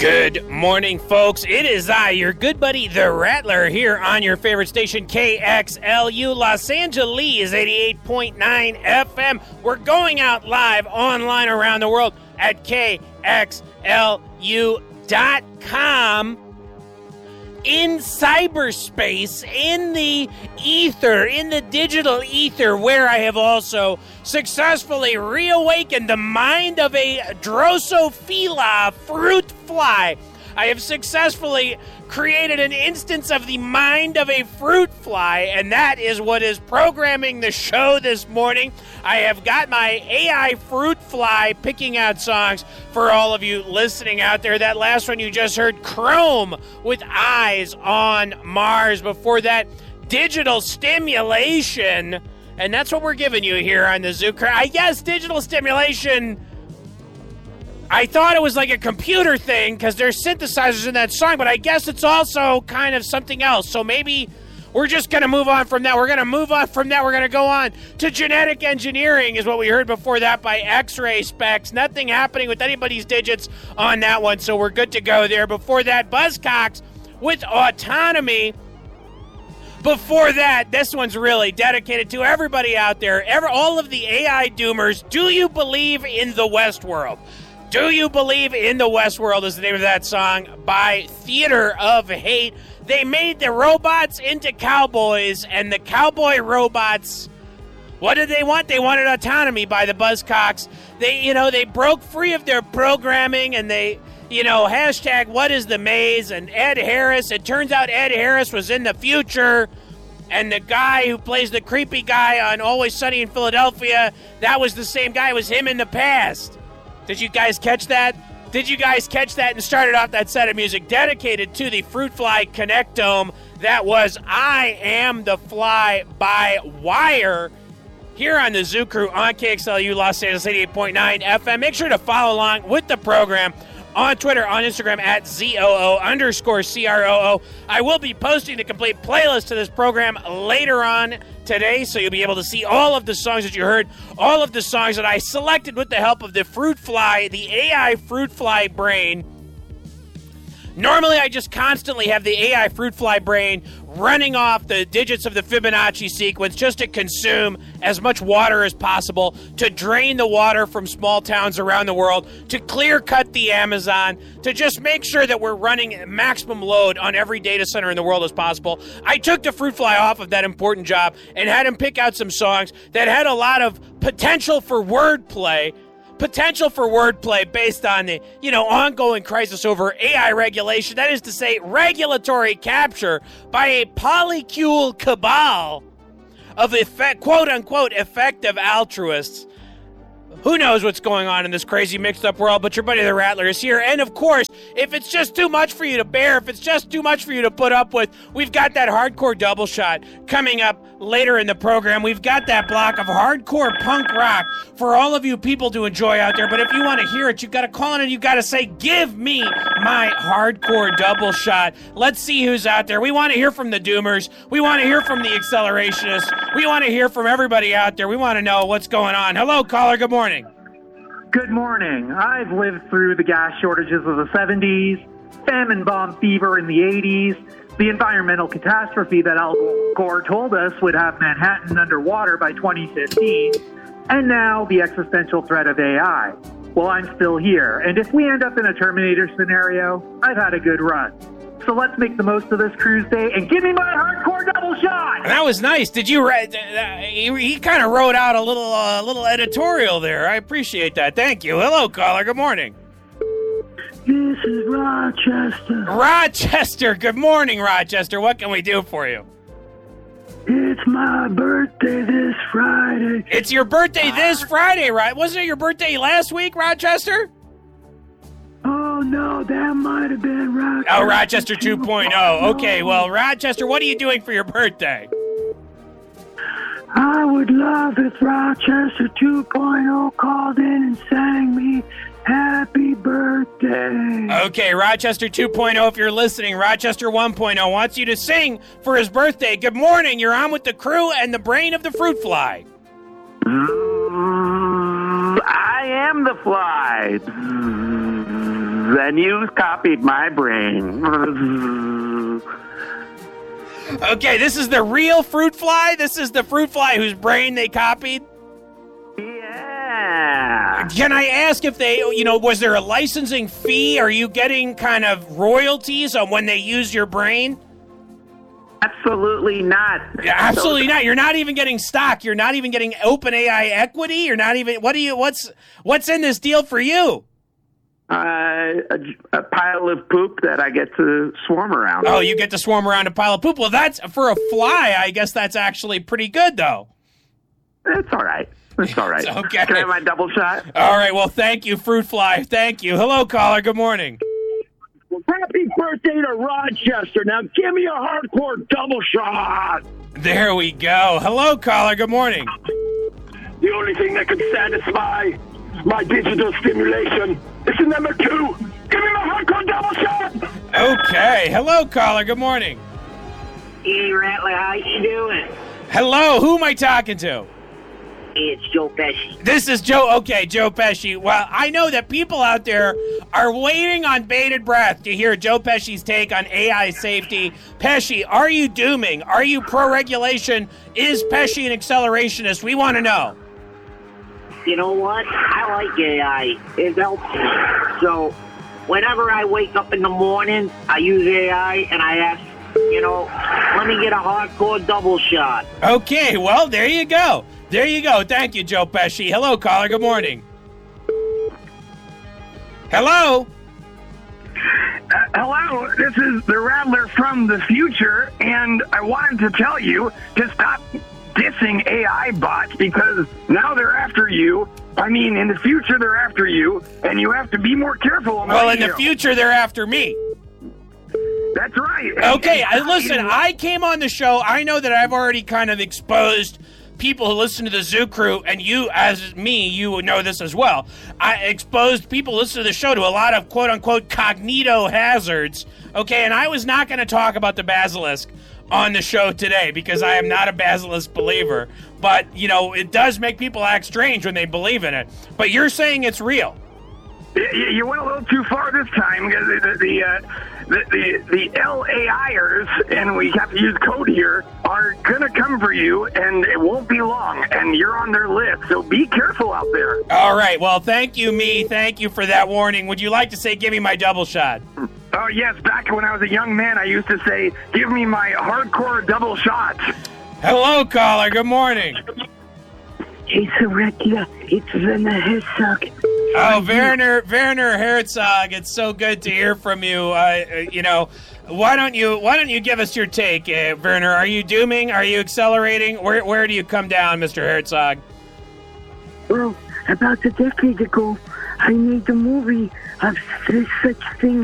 Good morning, folks. It is I, your good buddy, the Rattler, here on your favorite station, KXLU Los Angeles 88.9 FM. We're going out live online around the world at KXLU.com. In cyberspace, in the ether, in the digital ether, where I have also successfully reawakened the mind of a Drosophila fruit fly. I have successfully created an instance of the mind of a fruit fly, and that is what is programming the show this morning. I have got my AI fruit fly picking out songs for all of you listening out there. That last one you just heard, Chrome with Eyes on Mars. Before that, Digital Stimulation, and that's what we're giving you here on the Zoo. I guess Digital Stimulation, I thought it was like a computer thing because there's synthesizers in that song, but I guess it's also kind of something else. So maybe we're just going to move on from that. We're going to move on from that. We're going to go on to genetic engineering is what we heard before that by X-Ray Specs. Nothing happening with anybody's digits on that one, so we're good to go there. Before that, Buzzcocks with Autonomy. Before that, this one's really dedicated to everybody out there, all of the AI doomers. Do you believe in the Westworld? Do You Believe in the Westworld is the name of that song by Theater of Hate. They made the robots into cowboys, and the cowboy robots, what did they want? They wanted autonomy by the Buzzcocks. They broke free of their programming, and they, hashtag what is the maze, and Ed Harris. It turns out Ed Harris was in the future, and the guy who plays the creepy guy on Always Sunny in Philadelphia, that was the same guy. It was him in the past. Did you guys catch that? And started off that set of music dedicated to the Fruit Fly Connectome. That was I Am the Fly by Wire here on the Zoo Crew on KXLU Los Angeles 88.9 FM. Make sure to follow along with the program on Twitter, on Instagram at ZOO_CROO. I will be posting the complete playlist to this program later on today, so you'll be able to see all of the songs that you heard, all of the songs that I selected with the help of the Fruit Fly, the AI Fruit Fly brain. Normally, I just constantly have the AI Fruit Fly brain running off the digits of the Fibonacci sequence just to consume as much water as possible, to drain the water from small towns around the world, to clear cut the Amazon, to just make sure that we're running maximum load on every data center in the world as possible. I took the Fruit Fly off of that important job and had him pick out some songs that had a lot of potential for wordplay based on the, ongoing crisis over AI regulation. That is to say, regulatory capture by a polycule cabal of quote-unquote effective altruists. Who knows what's going on in this crazy mixed-up world, but your buddy the Rattler is here. And, of course, if it's just too much for you to bear, if it's just too much for you to put up with, we've got that hardcore double shot coming up later in the program. We've got that block of hardcore punk rock for all of you people to enjoy out there. But if you want to hear it, you've got to call in and you've got to say, give me my hardcore double shot. Let's see who's out there. We want to hear from the doomers. We want to hear from the accelerationists. We want to hear from everybody out there. We want to know what's going on. Hello, caller. Good morning. Good morning. I've lived through the gas shortages of the 70s, famine bomb fever in the 80s, the environmental catastrophe that Al Gore told us would have Manhattan underwater by 2015, and now the existential threat of AI. Well, I'm still here, and if we end up in a Terminator scenario, I've had a good run. So let's make the most of this cruise day and give me my hardcore double shot! That was nice. Did you write? He kind of wrote out a little editorial there. I appreciate that. Thank you. Hello, caller. Good morning. This is Rochester. Rochester. Good morning, Rochester. What can we do for you? It's my birthday this Friday. It's your birthday this Friday, right? Wasn't it your birthday last week, Rochester? Oh, no, that might have been Rochester. Oh, Rochester 2.0. Okay, well, Rochester, what are you doing for your birthday? I would love if Rochester 2.0 called in and sang me happy birthday. Okay, Rochester 2.0, if you're listening, Rochester 1.0 wants you to sing for his birthday. Good morning, you're on with the crew and the brain of the Fruit Fly. I am the fly. and you copied my brain. Okay, this is the real fruit fly? This is the fruit fly whose brain they copied? Yeah. Can I ask if they, was there a licensing fee? Are you getting kind of royalties on when they use your brain? Absolutely not. Yeah, absolutely not. You're not even getting stock. You're not even getting OpenAI equity. You're not even. What's in this deal for you? A pile of poop that I get to swarm around. Oh, you get to swarm around a pile of poop. Well, that's for a fly. I guess that's actually pretty good, though. It's all right. It's all right. Okay. Can I have my double shot? All right. Well, thank you, fruit fly. Thank you. Hello, caller. Good morning. Happy birthday to Rochester. Now give me a hardcore double shot. There we go. Hello, caller. Good morning. The only thing that could satisfy my digital stimulation is the number 2. Give me my hardcore double shot. Okay. Hello, caller. Good morning. Hey, Rattler, how you doing? Hello. Who am I talking to? It's Joe Pesci. This is Joe. Okay, Joe Pesci. Well, I know that people out there are waiting on bated breath to hear Joe Pesci's take on AI safety. Pesci, are you dooming? Are you pro-regulation? Is Pesci an accelerationist? We want to know. You know what? I like AI. It helps me. So whenever I wake up in the morning, I use AI and I ask, let me get a hardcore double shot. Okay, well, there you go. There you go. Thank you, Joe Pesci. Hello, caller. Good morning. Hello? Hello, this is the Rattler from the future, and I wanted to tell you to stop dissing AI bots because now they're after you. I mean, in the future, they're after you, and you have to be more careful. Well, in the future, they're after me. That's right. Okay, listen, I came on the show. I know that I've already kind of exposed people who listen to the Zoo Crew, and you, as me, you know this as well. I exposed people who listen to the show to a lot of quote-unquote cognito hazards, okay? And I was not going to talk about the basilisk on the show today because I am not a basilisk believer. But, it does make people act strange when they believe in it. But you're saying it's real. You went a little too far this time because the LAIers, and we have to use code here, are going to come for you, and it won't be long, and you're on their list, so be careful out there. All right, well, thank you, me. Thank you for that warning. Would you like to say, give me my double shot? Oh, yes, back when I was a young man, I used to say, give me my hardcore double shot. Hello, caller. Good morning. It's a regular. It's Werner Herzog. Oh, Werner Herzog, it's so good to hear from you. Why don't you give us your take, Werner? Are you dooming? Are you accelerating? Where do you come down, Mr. Herzog? Well, about a decade ago, I made a movie of such thing